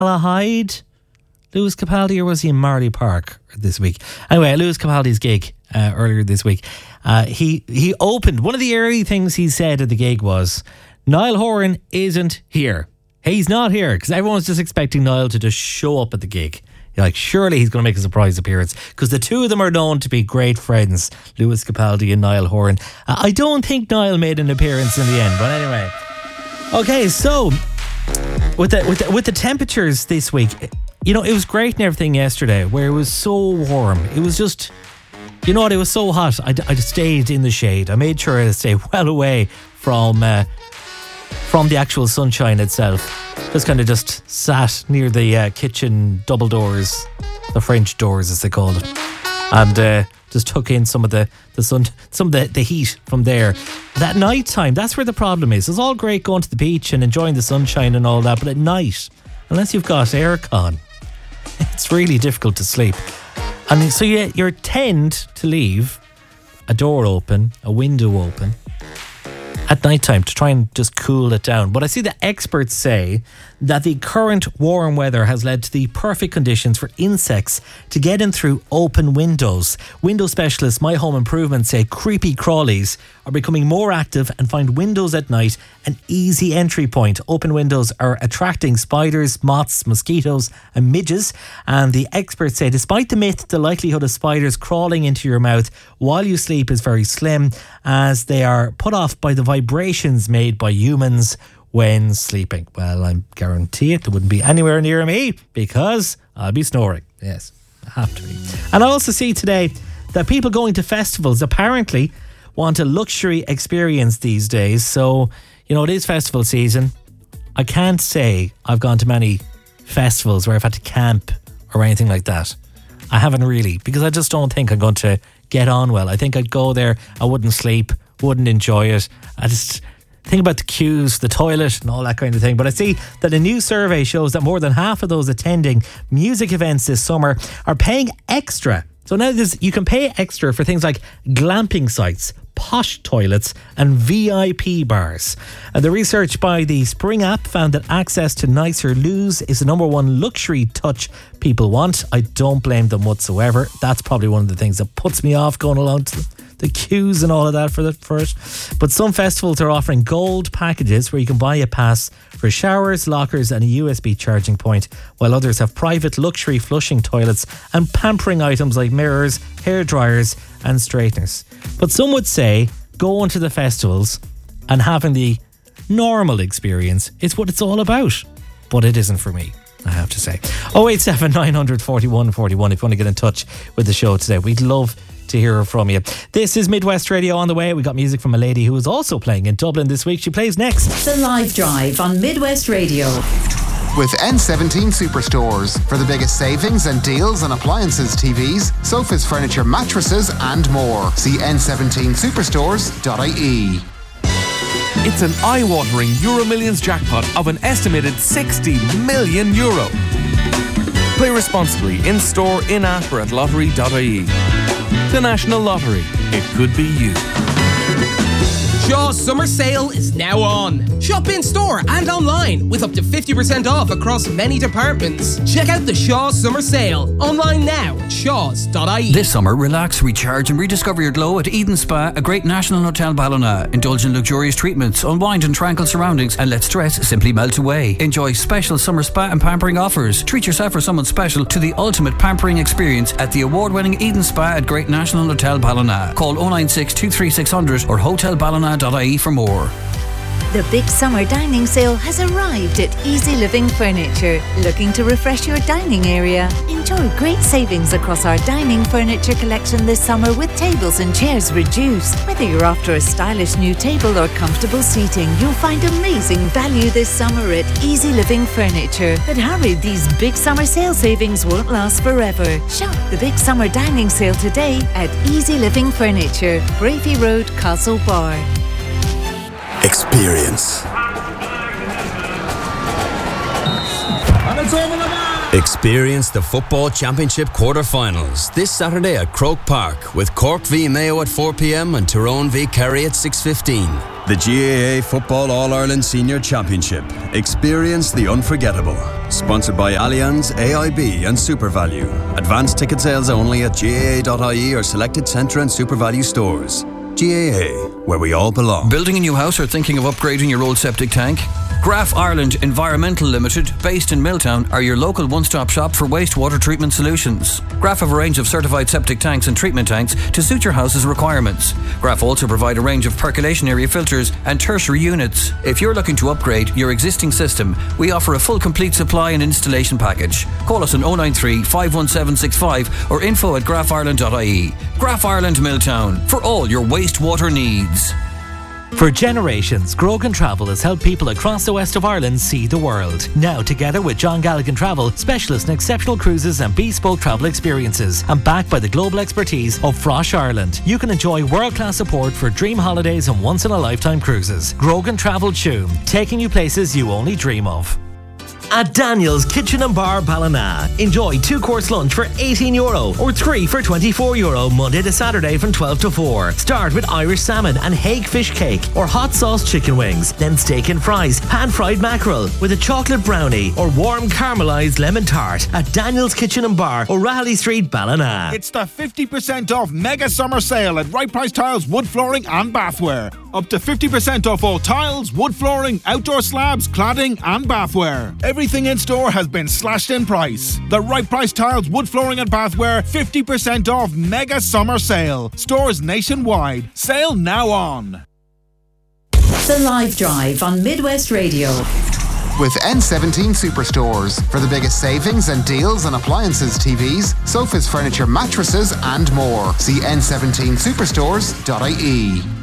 Hyde, Lewis Capaldi, or was he in Marley Park this week? Anyway, Lewis Capaldi's gig earlier this week. He opened, one of the early things he said at the gig was, Niall Horan isn't here. He's not here, because everyone's just expecting Niall to just show up at the gig. You're like, surely he's going to make a surprise appearance, because the two of them are known to be great friends, Lewis Capaldi and Niall Horan. I don't think Niall made an appearance in the end, but anyway. Okay, so with the temperatures this week, you know, it was great and everything yesterday, where it was so warm. It was just, you know what, it was so hot. I stayed in the shade. I made sure to stay well away from the actual sunshine itself. Just kind of just sat near the kitchen double doors, the French doors as they call it, and just took in some of the sun, some of the heat from there. That night time, that's where the problem is. It's all great going to the beach and enjoying the sunshine and all that, but at night, unless you've got aircon, it's really difficult to sleep. And so you tend to leave a door open, a window open at night time to try and just cool it down. But I see the experts say that the current warm weather has led to the perfect conditions for insects to get in through open windows. Window specialists My Home Improvement say creepy crawlies are becoming more active and find windows at night an easy entry point. Open windows are attracting spiders, moths, mosquitoes and midges. And the experts say despite the myth, the likelihood of spiders crawling into your mouth while you sleep is very slim, as they are put off by the vibrations made by humans when sleeping. Well, I guarantee it, they wouldn't be anywhere near me because I'll be snoring. Yes, I have to be. And I also see today that people going to festivals apparently want a luxury experience these days. So, you know, it is festival season. I can't say I've gone to many festivals where I've had to camp or anything like that. I haven't really, because I just don't think I'm going to get on well. I think I'd go there, I wouldn't sleep, wouldn't enjoy it. I just think about the queues, the toilet and all that kind of thing. But I see that a new survey shows that more than half of those attending music events this summer are paying extra. So now you can pay extra for things like glamping sites, posh toilets and VIP bars. The research by the Spring app found that access to nicer loos is the number one luxury touch people want. I don't blame them whatsoever. That's probably one of the things that puts me off going along to the queues and all of that for it. But some festivals are offering gold packages where you can buy a pass for showers, lockers and a USB charging point, while others have private luxury flushing toilets and pampering items like mirrors, hair dryers and straighteners. But some would say going to the festivals and having the normal experience is what it's all about. But it isn't for me, I have to say. 087 900 41 41 if you want to get in touch with the show today. We'd love to hear from you. This is Midwest Radio on the way. We got music from a lady who is also playing in Dublin this week. She plays next. The Live Drive on Midwest Radio. With N17 Superstores for the biggest savings and deals on appliances, TVs, sofas, furniture, mattresses and more. See n17superstores.ie. It's an eye-watering Euro Millions jackpot of an estimated €60 million. Play responsibly in-store, in-app or at lottery.ie. The National Lottery. It could be you. Shaw's summer sale is now on. Shop in store and online with up to 50% off across many departments. Check out the Shaw's summer sale online now at shaws.ie. This summer, relax, recharge and rediscover your glow at Eden Spa, a great national hotel Ballina. Indulge in luxurious treatments, unwind in tranquil surroundings and let stress simply melt away. Enjoy special summer spa and pampering offers. Treat yourself or someone special to the ultimate pampering experience at the award-winning Eden Spa at Great National Hotel Ballina. Call 096 23600 or hotelballina.ie for more. The big summer dining sale has arrived at Easy Living Furniture. Looking to refresh your dining area? Enjoy great savings across our dining furniture collection this summer with tables and chairs reduced. Whether you're after a stylish new table or comfortable seating, you'll find amazing value this summer at Easy Living Furniture. But hurry, these big summer sale savings won't last forever. Shop the big summer dining sale today at Easy Living Furniture, Bravey Road, Castlebar. Experience. Experience the Football Championship quarter-finals this Saturday at Croke Park with Cork v Mayo at 4 p.m. and Tyrone v Kerry at 6:15. The GAA Football All-Ireland Senior Championship. Experience the unforgettable. Sponsored by Allianz, AIB and SuperValu. Advanced ticket sales only at GAA.ie or selected Centra and SuperValu stores. GAA, where we all belong. Building a new house or thinking of upgrading your old septic tank? Graf Ireland Environmental Limited, based in Milltown, are your local one-stop shop for wastewater treatment solutions. Graf have a range of certified septic tanks and treatment tanks to suit your house's requirements. Graf also provide a range of percolation area filters and tertiary units. If you're looking to upgrade your existing system, we offer a full complete supply and installation package. Call us on 093 51765 or info@grafireland.ie. Graf Ireland Milltown, for all your wastewater needs. For generations, Grogan Travel has helped people across the west of Ireland see the world. Now, together with John Galligan Travel, specialists in exceptional cruises and bespoke travel experiences, and backed by the global expertise of Frosh Ireland, you can enjoy world-class support for dream holidays and once-in-a-lifetime cruises. Grogan Travel Tuam, taking you places you only dream of. At Daniel's Kitchen and Bar Ballina, enjoy 2-course lunch for €18 or 3 for €24 Monday to Saturday from 12 to 4. Start with Irish salmon and Hague fish cake or hot sauce chicken wings, then steak and fries, pan-fried mackerel with a chocolate brownie or warm caramelised lemon tart at Daniel's Kitchen and Bar, O'Reilly Street, Ballina. It's the 50% off mega summer sale at Right Price Tiles, wood flooring and bathware. Up to 50% off all tiles, wood flooring, outdoor slabs, cladding and bathware. Everything in store has been slashed in price. The Right Price Tiles, wood flooring and bathware 50% off mega summer sale. Stores nationwide. Sale now on. The Live Drive on Midwest Radio. With N17 Superstores for the biggest savings and deals on appliances, TVs, sofas, furniture, mattresses and more. See n17superstores.ie.